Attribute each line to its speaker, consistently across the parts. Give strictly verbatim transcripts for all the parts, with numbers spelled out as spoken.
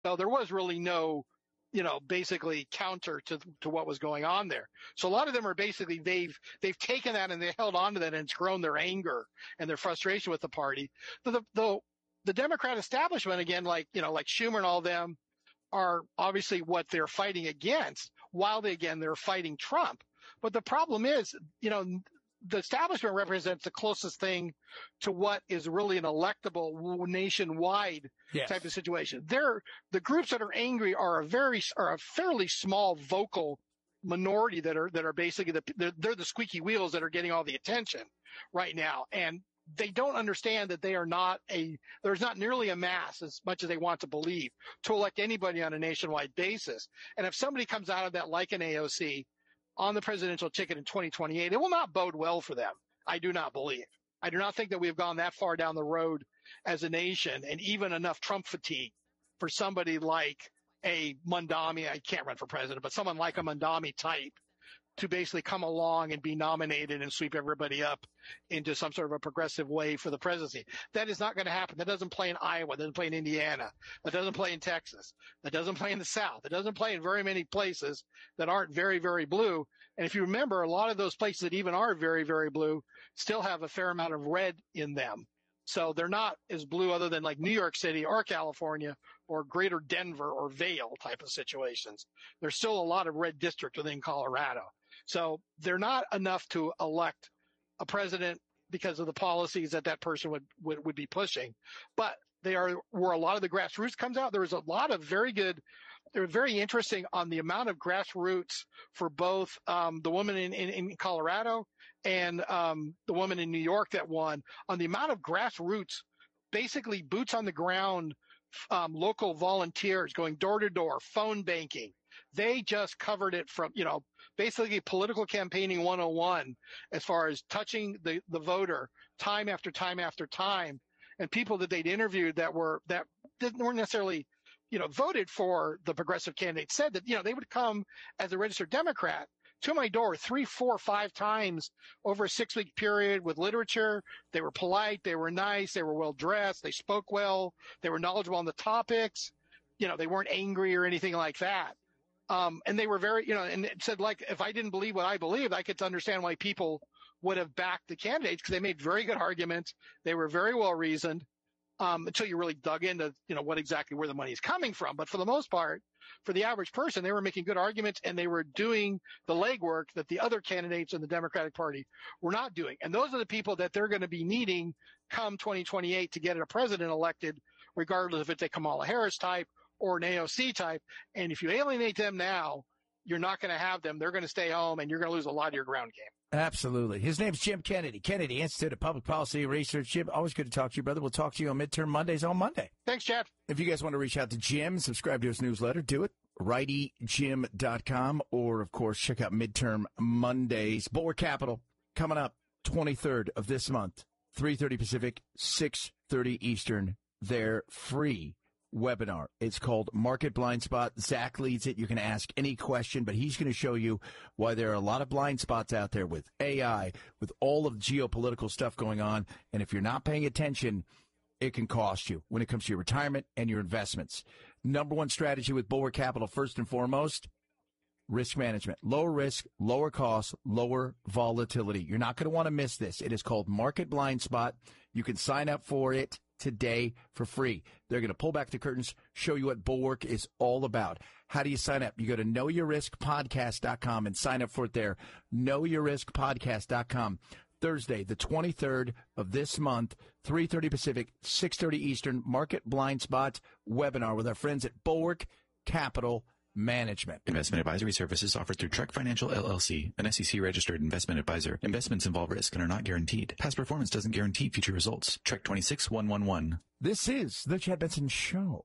Speaker 1: So there was really no, you know, basically counter to to what was going on there. So a lot of them are basically, they've they've taken that and they held on to that, and it's grown their anger and their frustration with the party. The, the, the, the Democrat establishment, again, like, you know, like Schumer and all them, are obviously what they're fighting against, while they, again, they're fighting Trump. But the problem is, you know, the establishment represents the closest thing to what is really an electable nationwide yes. type of situation. They're, the groups that are angry are a very, are a fairly small vocal minority that are, that are basically the, they're, they're the squeaky wheels that are getting all the attention right now. And they don't understand that they are not a, there's not nearly a mass as much as they want to believe to elect anybody on a nationwide basis. And if somebody comes out of that like an A O C on the presidential ticket in twenty twenty-eight, it will not bode well for them. I do not believe. I do not think that we have gone that far down the road as a nation, and even enough Trump fatigue for somebody like a Mondami. I can't run for president, but someone like a Mondami type to basically come along and be nominated and sweep everybody up into some sort of a progressive way for the presidency. That is not going to happen. That doesn't play in Iowa. That doesn't play in Indiana. That doesn't play in Texas. That doesn't play in the South. It doesn't play in very many places that aren't very, very blue. And if you remember, a lot of those places that even are very, very blue still have a fair amount of red in them. So they're not as blue other than like New York City or California or greater Denver or Vail type of situations. There's still a lot of red district within Colorado. So they're not enough to elect a president because of the policies that that person would, would, would be pushing. But they are where a lot of the grassroots comes out. There was a lot of very good, they were very interesting on the amount of grassroots for both um, the woman in, in, in Colorado and um, the woman in New York that won, on the amount of grassroots, basically boots on the ground, um, local volunteers going door to door, phone banking. They just covered it from, you know, basically political campaigning one oh one as far as touching the, the voter time after time after time. And people that they'd interviewed that were, that didn't, weren't necessarily, you know, voted for the progressive candidate said that, you know, they would come as a registered Democrat to my door three, four, five times over a six week period with literature. They were polite. They were nice. They were well dressed. They spoke well. They were knowledgeable on the topics. You know, they weren't angry or anything like that. Um, and they were very, you know, and it said, like, if I didn't believe what I believed, I could understand why people would have backed the candidates, because they made very good arguments. They were very well reasoned, um, until you really dug into, you know, what exactly where the money is coming from. But for the most part, for the average person, they were making good arguments, and they were doing the legwork that the other candidates in the Democratic Party were not doing. And those are the people that they're going to be needing come twenty twenty-eight to get a president elected, regardless if it's a Kamala Harris type or an A O C type. And if you alienate them now, you're not going to have them. They're going to stay home, and you're going to lose a lot of your ground game.
Speaker 2: Absolutely. His name's Jim Kennedy. Kennedy Institute of Public Policy Research. Jim, always good to talk to you, brother. We'll talk to you on Midterm Mondays on Monday.
Speaker 1: Thanks, Chad.
Speaker 2: If you guys want to reach out to Jim, subscribe to his newsletter, do it. righty jim dot com, or, of course, check out Midterm Mondays. Bulwark Capital coming up twenty-third of this month, three thirty Pacific, six thirty Eastern. They're free webinar. It's called Market Blind Spot. Zach leads it. You can ask any question, but he's going to show you why there are a lot of blind spots out there with A I, with all of the geopolitical stuff going on. And if you're not paying attention, it can cost you when it comes to your retirement and your investments. Number one strategy with Bulwark Capital, first and foremost, risk management. Lower risk, lower cost, lower volatility. You're not going to want to miss this. It is called Market Blind Spot. You can sign up for it today for free. They're going to pull back the curtains, show you what Bulwark is all about. How do you sign up? You go to know your risk podcast dot com and sign up for it there. know your risk podcast dot com. Thursday, the twenty-third of this month, three thirty Pacific, six thirty Eastern, Market Blind Spot webinar with our friends at Bulwark Capital Management.
Speaker 3: Investment advisory services offered through Trek Financial L L C, an S E C-registered investment advisor. Investments involve risk and are not guaranteed. Past performance doesn't guarantee future results. Trek twenty-six one one one.
Speaker 2: This is the Chad Benson Show.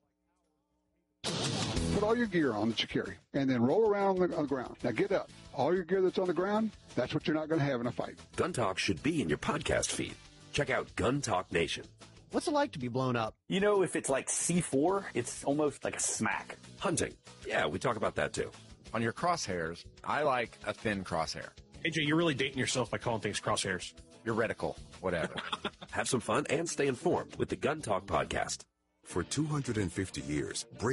Speaker 4: Put all your gear on that you carry, and then roll around on the, on the ground. Now get up. All your gear that's on the ground, that's what you're not going to have in a fight.
Speaker 5: Gun Talk should be in your podcast feed. Check out Gun Talk Nation.
Speaker 6: What's it like to be blown up?
Speaker 7: You know, if it's like C four, it's almost like a smack.
Speaker 5: Hunting. Yeah, we talk about that too.
Speaker 8: On your crosshairs, I like a thin crosshair.
Speaker 9: A J, you're really dating yourself by calling things crosshairs.
Speaker 8: Your reticle, whatever.
Speaker 5: Have some fun and stay informed with the Gun Talk podcast.
Speaker 10: For two hundred fifty years,